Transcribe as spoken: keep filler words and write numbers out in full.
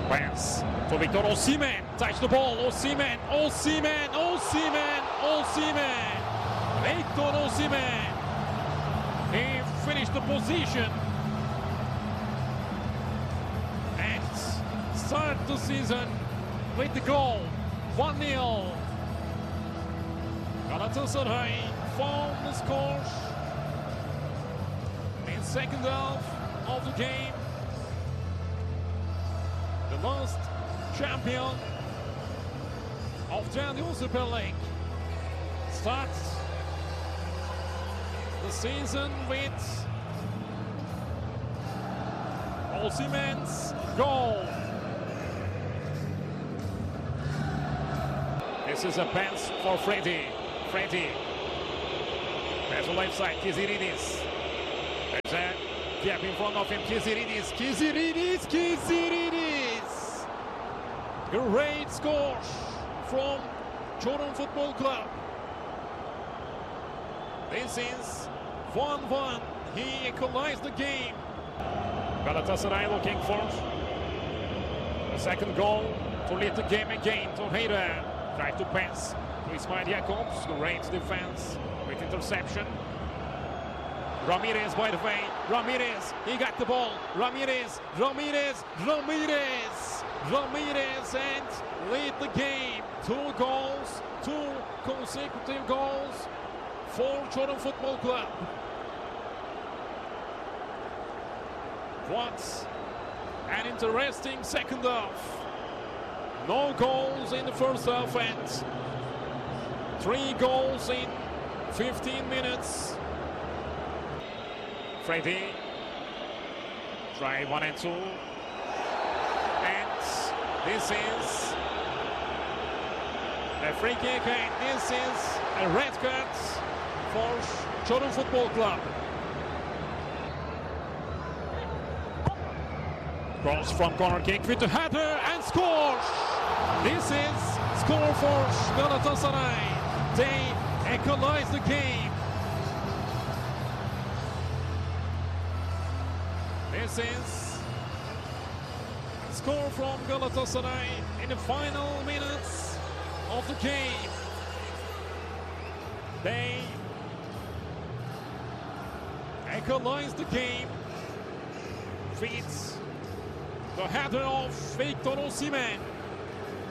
Pass to Victor Osimhen. Touch the ball. Osimhen. Osimhen. Osimhen. Osimhen. Victor Osimhen. He finished the position and start the season with the goal. one nil. Galatasaray found the score in second half of the game. The last champion of Trendyol Super League starts the season with Osimhen's goal. This is a pass for Freddy. Freddy. There's a left side, Kiziridis. There's a gap in front of him, Kiziridis. Kiziridis, Kiziridis. Great score from Çorum Football Club. This is one one. He equalized the game. Galatasaray looking for the second goal to lead the game again. Torreira tried to pass to Ismail Jakobs. Great defense with interception. Ramirez, by the way. Ramirez, he got the ball. Ramirez, Ramirez, Ramirez. Ramirez and lead the game. Two goals, two consecutive goals for Çorum Football Club. What an interesting second half. No goals in the first half and three goals in fifteen minutes. Freddy, try one and two. And this is a free kick and this is a red card for Çorum Football Club. Cross from corner kick with the header and scores! This is score for Galatasaray. They equalize the game. This is a score from Galatasaray in the final minutes of the game. They equalize the game with the header of Victor Osimhen.